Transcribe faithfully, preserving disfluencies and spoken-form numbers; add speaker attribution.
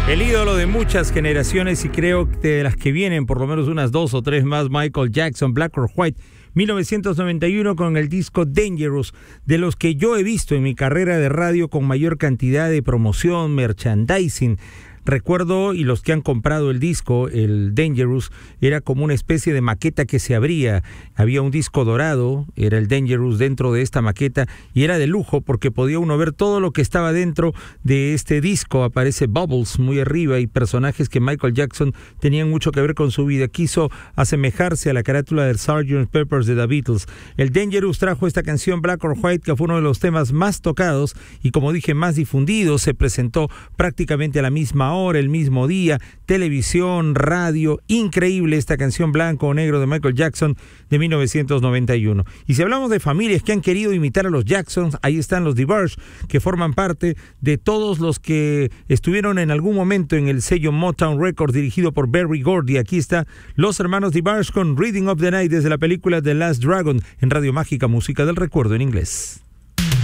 Speaker 1: El ídolo de muchas generaciones y creo que de las que vienen por lo menos unas dos o tres más, Michael Jackson, Black or White, mil novecientos noventa y uno, con el disco Dangerous, de los que yo he visto en mi carrera de radio con mayor cantidad de promoción, merchandising. Recuerdo, y los que han comprado el disco, el Dangerous, era como una especie de maqueta que se abría. Había un disco dorado, era el Dangerous dentro de esta maqueta, y era de lujo porque podía uno ver todo lo que estaba dentro de este disco. Aparece Bubbles muy arriba y personajes que Michael Jackson tenían mucho que ver con su vida. Quiso asemejarse a la carátula del sergeant Pepper's de The Beatles. El Dangerous trajo esta canción Black or White, que fue uno de los temas más tocados y, como dije, más difundidos. Se presentó prácticamente a la misma hora, el mismo día, televisión, radio. Increíble esta canción Blanco o Negro de Michael Jackson de mil novecientos noventa y uno. Y si hablamos de familias que han querido imitar a los Jacksons, ahí están los DeBarge, que forman parte de todos los que estuvieron en algún momento en el sello Motown Records dirigido por Berry Gordy. Aquí está los hermanos DeBarge con Rhythm of the Night desde la película The Last Dragon en Radio Mágica, música del recuerdo en inglés.